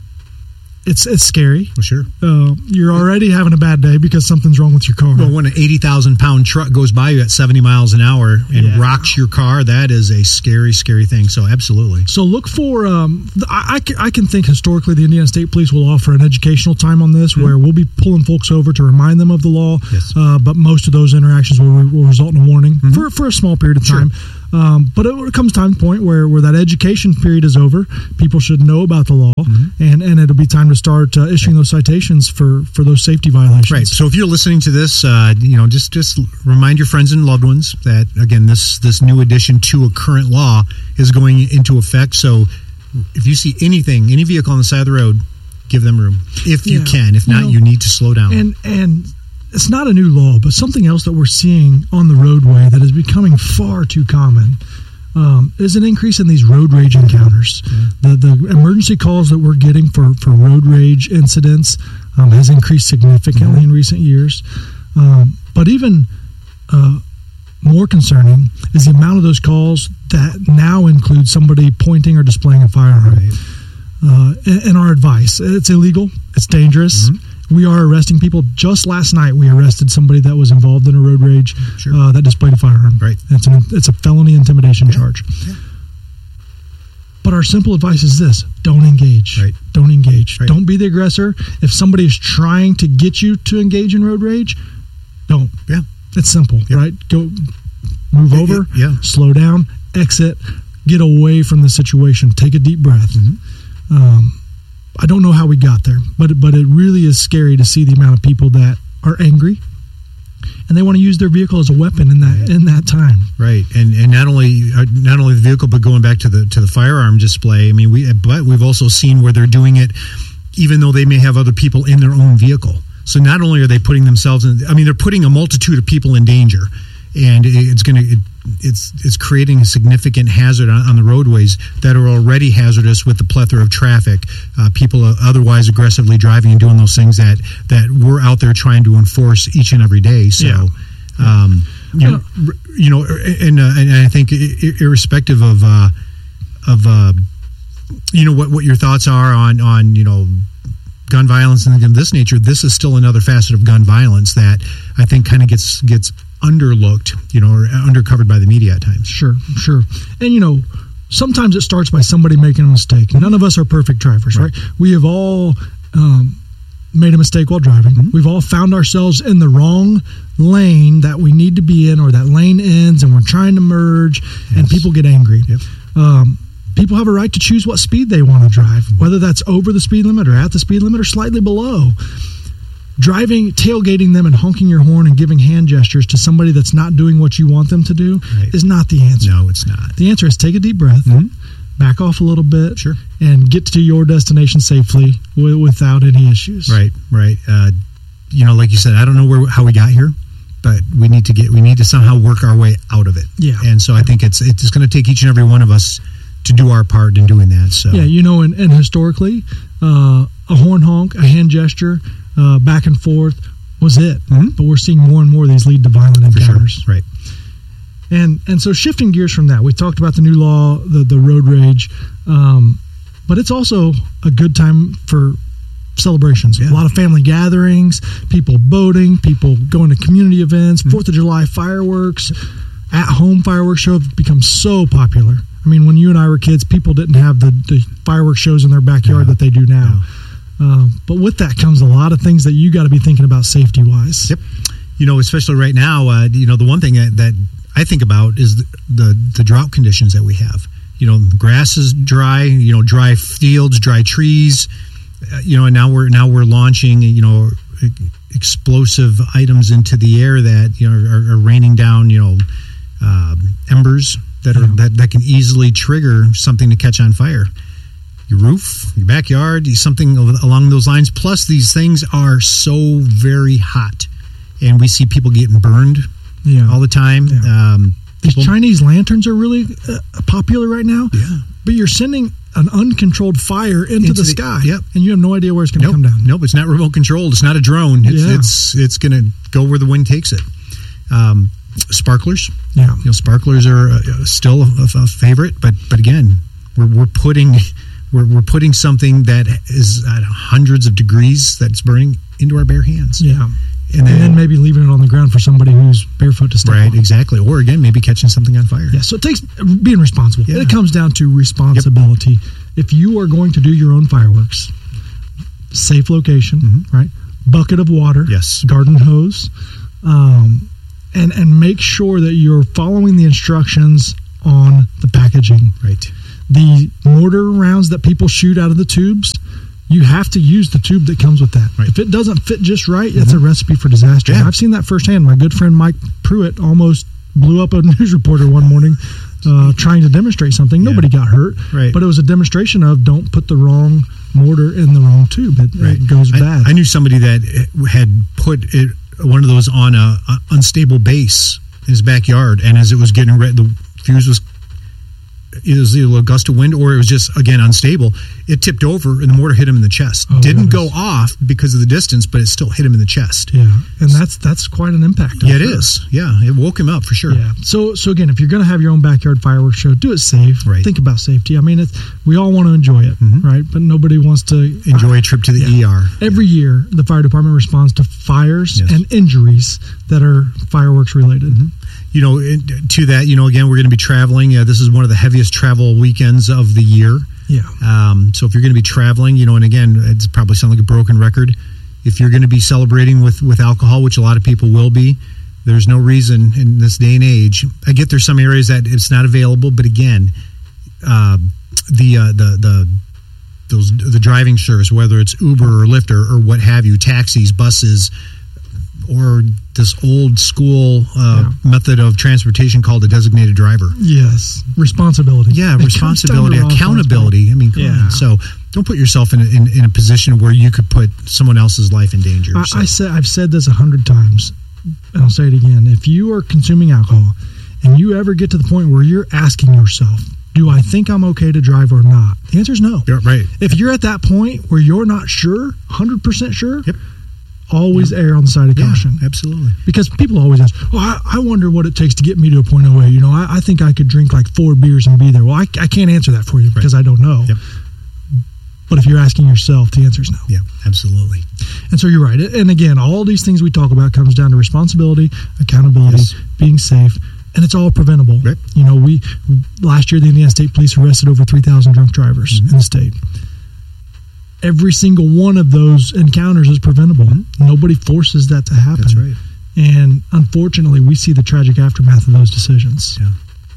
It's it's scary. Well, sure. Uh, you're already having a bad day because something's wrong with your car. Well, when an eighty thousand pound truck goes by you at seventy miles an hour and yeah. rocks your car, that is a scary, scary thing. So absolutely. So look for, um, I, I, can, I can think historically the Indiana State Police will offer an educational time on this mm-hmm. where we'll be pulling folks over to remind them of the law. Yes. Uh, but most of those interactions will, will result in a warning mm-hmm. for, for a small period of time. Sure. Um, but it, it comes time to point where, where that education period is over. People should know about the law, mm-hmm. and, and it'll be time to start uh, issuing those citations for, for those safety violations. Right. So if you're listening to this, uh, you know, just just remind your friends and loved ones that, again, this this new addition to a current law is going into effect. So if you see anything, any vehicle on the side of the road, give them room if you yeah. can. If not, you, know, you need to slow down. And and. It's not a new law, but something else that we're seeing on the roadway that is becoming far too common um, is an increase in these road rage encounters. Yeah. The the emergency calls that we're getting for, for road rage incidents um, has increased significantly mm-hmm. in recent years. Um, but even uh, more concerning is the amount of those calls that now include somebody pointing or displaying a firearm. Right. Uh, and, and our advice, it's illegal, it's dangerous. Mm-hmm. We are arresting people. Just last night, we arrested somebody that was involved in a road rage sure. uh, that displayed a firearm. Right. It's, an, it's a felony intimidation yeah. charge. Yeah. But our simple advice is this: don't engage. Right. Don't engage. Right. Don't be the aggressor. If somebody is trying to get you to engage in road rage, don't. Yeah. It's simple, yeah. right? Go move it, over, it, yeah. slow down, exit, get away from the situation, take a deep breath. Mm-hmm. Um, I don't know how we got there, but but it really is scary to see the amount of people that are angry and they want to use their vehicle as a weapon in that in that time. Right, and and not only uh, not only the vehicle, but going back to the to the firearm display. I mean, we but we've also seen where they're doing it, even though they may have other people in their own vehicle. So not only are they putting themselves in, I mean, they're putting a multitude of people in danger, and it's going to. It, It's it's creating a significant hazard on, on the roadways that are already hazardous with the plethora of traffic. Uh, people are otherwise aggressively driving and doing those things that, that we're out there trying to enforce each and every day. So, yeah. um, you, know, you know, and, uh, and I think irrespective of uh, of uh, you know what, what your thoughts are on on you know. gun violence and of this nature, this is still another facet of gun violence that I think kind of gets gets underlooked, you know, or undercovered by the media at times. Sure, sure. And, you know, sometimes it starts by somebody making a mistake. None of us are perfect drivers, right? right? We have all um, made a mistake while driving. Mm-hmm. We've all found ourselves in the wrong lane that we need to be in, or that lane ends and we're trying to merge, yes. and people get angry. Yep. Um, people have a right to choose what speed they want to drive, whether that's over the speed limit or at the speed limit or slightly below. Driving, tailgating them and honking your horn and giving hand gestures to somebody that's not doing what you want them to do right. is not the answer. No, it's not. The answer is take a deep breath, mm-hmm. back off a little bit, sure. and get to your destination safely w- without any issues. Right, right. Uh, you know, like you said, I don't know where how we got here, but we need to get we need to somehow work our way out of it. Yeah. And so I think it's it's going to take each and every one of us to do our part in doing that. So yeah, you know, and, and historically, uh, a horn honk, a hand gesture, uh, back and forth was it. Mm-hmm. But we're seeing more and more of these lead to violent encounters. Sure. Right. And and so shifting gears from that, we talked about the new law, the the road rage, um, but it's also a good time for celebrations. Yeah. A lot of family gatherings, people boating, people going to community events, mm-hmm. Fourth of July fireworks, at home fireworks show have become so popular. I mean, when you and I were kids, people didn't have the, the fireworks shows in their backyard yeah. that they do now. Yeah. Uh, but with that comes a lot of things that you got to be thinking about safety wise. Yep. You know, especially right now, uh, you know, the one thing that, that I think about is the, the the drought conditions that we have. You know, the grass is dry. You know, dry fields, dry trees. Uh, you know, and now we're now we're launching. You know, explosive items into the air that you know are, are raining down. You know, um, embers that are yeah. that, that can easily trigger something to catch on fire. Your roof, your backyard, something along those lines. Plus, these things are so very hot, and we see people getting burned yeah. all the time. Yeah. Um, These Chinese lanterns are really uh, popular right now. Yeah. But you're sending an uncontrolled fire into, into the, the sky, yep. and you have no idea where it's going to nope. come down. Nope, it's not remote controlled. It's not a drone. It's yeah. it's, it's going to go where the wind takes it. Um, sparklers, yeah, you know, sparklers are uh, still a, a favorite, but but again, we're we're putting. We're, we're putting something that is at hundreds of degrees that's burning into our bare hands. Yeah. And, and then, then maybe leaving it on the ground for somebody who's barefoot to step right, on. Right, exactly. Or again, maybe catching something on fire. Yeah, so it takes being responsible. Yeah. It comes down to responsibility. Yep. If you are going to do your own fireworks, safe location, mm-hmm. right? Bucket of water. Yes. Garden hose. Um, and, and make sure that you're following the instructions on the packaging. Right. The mortar rounds that people shoot out of the tubes, you have to use the tube that comes with that. Right. If it doesn't fit just right, mm-hmm. it's a recipe for disaster. Yeah. I've seen that firsthand. My good friend Mike Pruitt almost blew up a news reporter one morning uh, trying to demonstrate something. Yeah. Nobody got hurt, right. but it was a demonstration of don't put the wrong mortar in the wrong tube. It, right. it goes I, bad. I knew somebody that had put it, one of those on a, a unstable base in his backyard, and as it was getting ready, the fuse was it was either a gust of wind or it was just, again, unstable. It tipped over and the mortar hit him in the chest. Oh, Didn't goodness. go off because of the distance, but it still hit him in the chest. Yeah, and that's that's quite an impact. Yeah, it sure. is. Yeah, it woke him up for sure. Yeah. So, so again, if you're going to have your own backyard fireworks show, do it safe. Right. Think about safety. I mean, it's, we all want to enjoy it, mm-hmm. right? But nobody wants to enjoy uh, a trip to the yeah. E R. Every yeah. year, the fire department responds to fires yes. and injuries that are fireworks related. Mm-hmm. You know, to that, you know, again, we're going to be traveling. Uh, this is one of the heaviest travel weekends of the year. Yeah. Um, so if you're going to be traveling, you know, and again, it's probably sound like a broken record. If you're going to be celebrating with, with alcohol, which a lot of people will be, there's no reason in this day and age. I get there's some areas that it's not available, but again, uh, the uh, the the those the driving service, whether it's Uber or Lyft or, or what have you, taxis, buses, or this old school uh, yeah. method of transportation called a designated driver. Yes. Responsibility. Yeah, it responsibility, accountability. I mean, come yeah. on. So don't put yourself in a, in, in a position where you could put someone else's life in danger. I, so. I said, I've said this a hundred times, and I'll say it again. If you are consuming alcohol and you ever get to the point where you're asking yourself, do I think I'm okay to drive or not? The answer is no. Yeah, right. If you're at that point where you're not sure, one hundred percent sure, yep. always yep. err on the side of yeah, caution. Absolutely. Because people always ask, oh, I, I wonder what it takes to get me to a point oh eight. You know, I, I think I could drink like four beers and be there. Well, I, I can't answer that for you because right. I don't know. Yep. But if you're asking yourself, the answer is no. Yeah, absolutely. And so you're right. And again, all these things we talk about comes down to responsibility, accountability, yes. being safe, and it's all preventable. Right. You know, we last year the Indiana State Police arrested over three thousand drunk drivers mm-hmm. in the state. Every single one of those encounters is preventable. Mm-hmm. Nobody forces that to happen. That's right. And unfortunately, we see the tragic aftermath of those decisions. Yeah.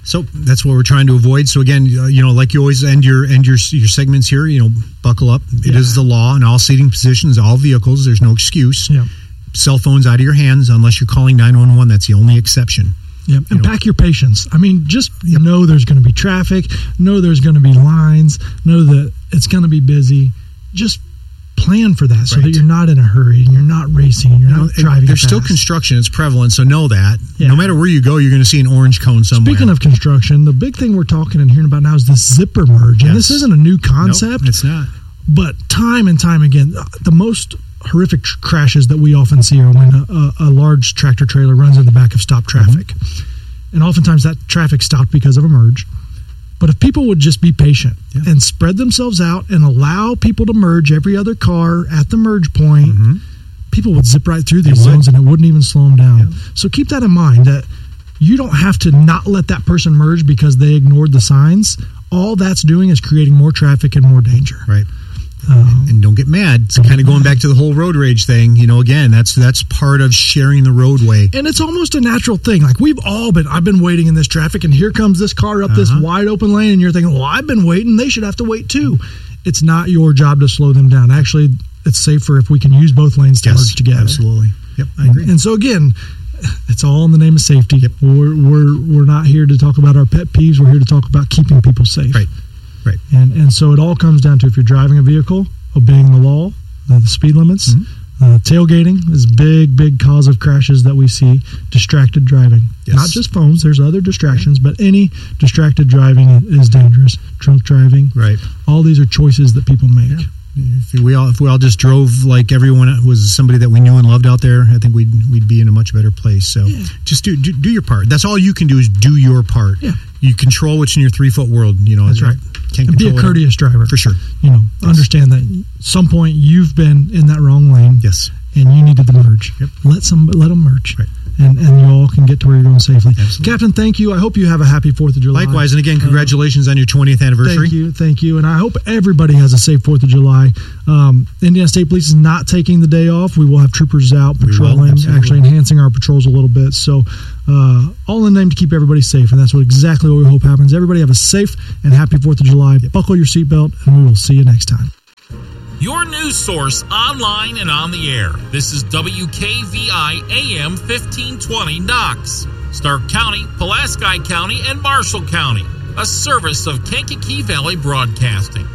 So that's what we're trying to avoid. So again, uh, you know, like you always end your end your your segments here. You know, buckle up. It yeah. is the law in all seating positions, all vehicles. There's no excuse. Yeah. Cell phones out of your hands unless you're calling nine one one. That's the only exception. Yeah, and you know, pack your patience. I mean, just yep. know there's going to be traffic. Know there's going to be lines. Know that it's going to be busy. Just plan for that right. so that you're not in a hurry and you're not racing. You're you know, not driving There's fast. Still construction. It's prevalent, so know that. Yeah. No matter where you go, you're going to see an orange cone somewhere. Speaking of construction, the big thing we're talking and hearing about now is the zipper merge. Yes. And this isn't a new concept. Nope, it's not. But time and time again, the most horrific tr- crashes that we often see are when a, a, a large tractor trailer runs in the back of stopped traffic. Mm-hmm. And oftentimes that traffic stopped because of a merge. But if people would just be patient yeah. and spread themselves out and allow people to merge every other car at the merge point, mm-hmm. people would zip right through these zones and it wouldn't even slow them down. Yeah. So keep that in mind, that you don't have to not let that person merge because they ignored the signs. All that's doing is creating more traffic and more danger. Right. Um, and don't get mad. It's kind of going back to the whole road rage thing. You know, again, that's that's part of sharing the roadway. And it's almost a natural thing. Like we've all been, I've been waiting in this traffic and here comes this car up uh-huh. this wide open lane and you're thinking, well, I've been waiting. They should have to wait too. It's not your job to slow them down. Actually, it's safer if we can use both lanes to yes, merge together. Absolutely. Yep, I agree. And, and so again, it's all in the name of safety. Yep. We're, we're, we're not here to talk about our pet peeves. We're here to talk about keeping people safe. Right. Right. And, and so it all comes down to if you're driving a vehicle, obeying the law, the, the speed limits. Mm-hmm. Uh, tailgating is a big, big cause of crashes that we see. Distracted driving. Yes. Not just phones. There's other distractions, but any distracted driving is dangerous. Drunk driving. Right. All these are choices that people make. Yeah. If we all if we all just drove like everyone was somebody that we knew and loved out there, I think we'd we'd be in a much better place. So yeah. just do, do do your part. That's all you can do is do your part. Yeah. You control what's in your three foot world. You know, that's right. Can't and be a courteous driver for sure. You know, yes. Understand that at some point you've been in that wrong lane. Yes. And you needed the merge. Yep. Let some let them merge. Right. And, and you all can get to where you're going safely. Absolutely. Captain, thank you. I hope you have a happy fourth of July. Likewise. And again, congratulations uh, on your twentieth anniversary. Thank you. Thank you. And I hope everybody has a safe fourth of July. Um, Indiana State Police is not taking the day off. We will have troopers out patrolling, actually enhancing our patrols a little bit. So uh, all in the name to keep everybody safe. And that's what exactly what we hope happens. Everybody have a safe and happy fourth of July. Yep. Buckle your seatbelt, and we will see you next time. Your news source online and on the air. This is W K V I A M fifteen twenty Knox, Stark County, Pulaski County, and Marshall County. A service of Kankakee Valley Broadcasting.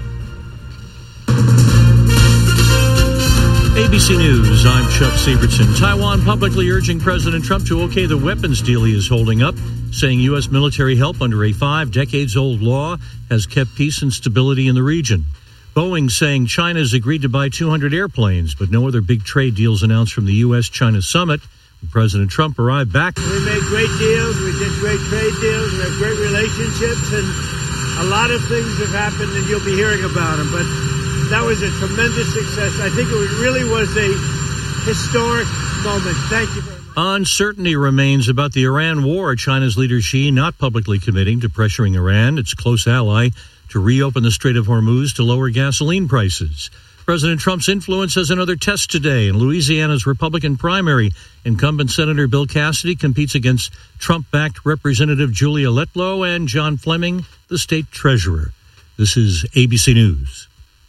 A B C News, I'm Chuck Sievertson. Taiwan publicly urging President Trump to okay the weapons deal he is holding up, saying U S military help under a five decades old law has kept peace and stability in the region. Boeing saying China has agreed to buy two hundred airplanes, but no other big trade deals announced from the U S China summit. When President Trump arrived back. We made great deals. We did great trade deals. We have great relationships, and a lot of things have happened, and you'll be hearing about them. But that was a tremendous success. I think it really was a historic moment. Thank you very much. Uncertainty remains about the Iran war. China's leader Xi not publicly committing to pressuring Iran, its close ally, to reopen the Strait of Hormuz to lower gasoline prices. President Trump's influence has another test today. In Louisiana's Republican primary, incumbent Senator Bill Cassidy competes against Trump-backed Representative Julia Letlow and John Fleming, the state treasurer. This is A B C News.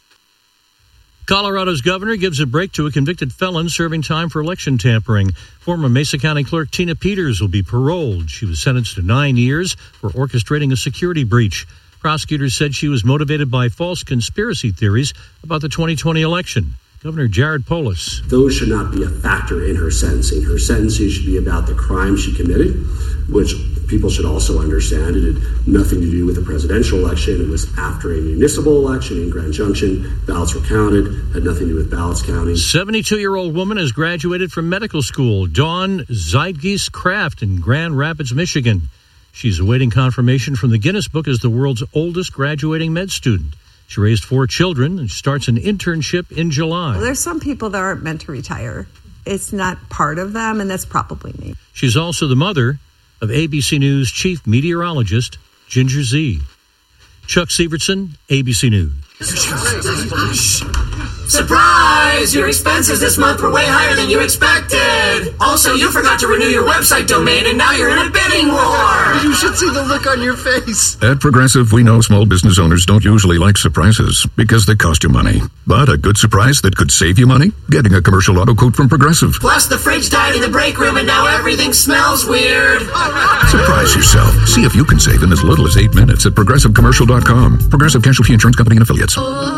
Colorado's governor gives a break to a convicted felon serving time for election tampering. Former Mesa County Clerk Tina Peters will be paroled. She was sentenced to nine years for orchestrating a security breach. Prosecutors said she was motivated by false conspiracy theories about the twenty twenty election. Governor Jared Polis. Those should not be a factor in her sentencing. Her sentencing should be about the crime she committed, which people should also understand. It had nothing to do with the presidential election. It was after a municipal election in Grand Junction. Ballots were counted, had nothing to do with ballots counting. seventy-two-year-old woman has graduated from medical school. Dawn Zeitgeist Kraft in Grand Rapids, Michigan. She's awaiting confirmation from the Guinness Book as the world's oldest graduating med student. She raised four children and starts an internship in July. Well, there's some people that aren't meant to retire. It's not part of them, and that's probably me. She's also the mother of A B C News chief meteorologist Ginger Zee. Chuck Sievertson, A B C News. Surprise! Your expenses this month were way higher than you expected. Also, you forgot to renew your website domain, and now you're in a bidding war. You should see the look on your face. At Progressive, we know small business owners don't usually like surprises because they cost you money. But a good surprise that could save you money? Getting a commercial auto quote from Progressive. Plus, the fridge died in the break room, and now everything smells weird. Surprise yourself. See if you can save in as little as eight minutes at progressive commercial dot com. Progressive Casualty Insurance Company and Affiliates.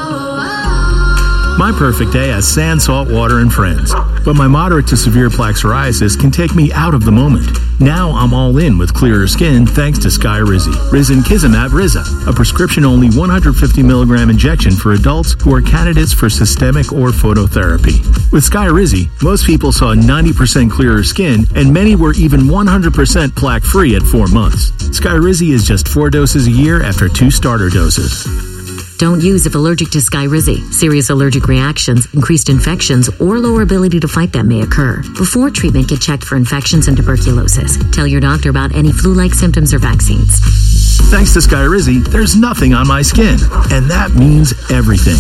My perfect day has sand, salt water, and friends. But my moderate to severe plaque psoriasis can take me out of the moment. Now I'm all in with clearer skin thanks to Skyrizi. Risankizumab Riza, a prescription-only one hundred fifty milligram injection for adults who are candidates for systemic or phototherapy. With Skyrizi, most people saw ninety percent clearer skin, and many were even one hundred percent plaque-free at four months. Skyrizi is just four doses a year after two starter doses. Don't use if allergic to Skyrizi. Serious allergic reactions, increased infections, or lower ability to fight them may occur. Before treatment, get checked for infections and tuberculosis. Tell your doctor about any flu-like symptoms or vaccines. Thanks to Skyrizi, there's nothing on my skin, and that means everything.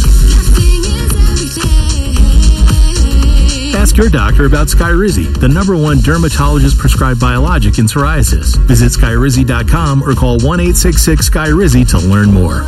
Ask your doctor about Skyrizi, the number one dermatologist-prescribed biologic in psoriasis. Visit Skyrizi dot com or call one eight six six Skyrizi to learn more.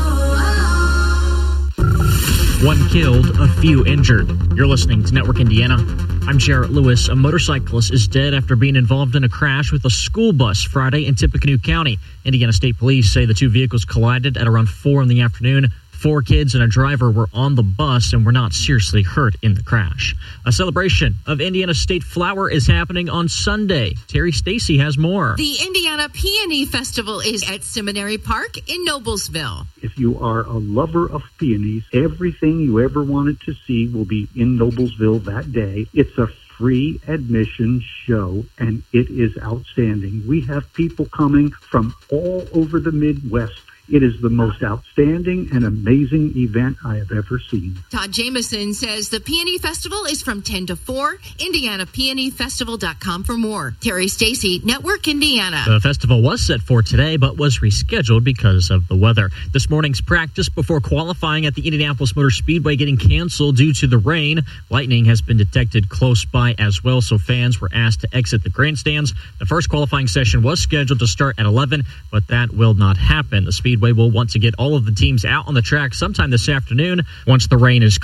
One killed, a few injured. You're listening to Network Indiana. I'm Jarrett Lewis. A motorcyclist is dead after being involved in a crash with a school bus Friday in Tippecanoe County. Indiana State Police say the two vehicles collided at around four in the afternoon. Four kids and a driver were on the bus and were not seriously hurt in the crash. A celebration of Indiana State Flower is happening on Sunday. Terry Stacy has more. The Indiana Peony Festival is at Seminary Park in Noblesville. If you are a lover of peonies, everything you ever wanted to see will be in Noblesville that day. It's a free admission show, and it is outstanding. We have people coming from all over the Midwest. It is the most outstanding and amazing event I have ever seen. Todd Jameson says the Peony Festival is from ten to four. Indiana Peony Festival dot com for more. Terry Stacy, Network Indiana. The festival was set for today, but was rescheduled because of the weather. This morning's practice before qualifying at the Indianapolis Motor Speedway getting canceled due to the rain. Lightning has been detected close by as well, so fans were asked to exit the grandstands. The first qualifying session was scheduled to start at eleven, but that will not happen. The Speedway will want to get all of the teams out on the track sometime this afternoon once the rain is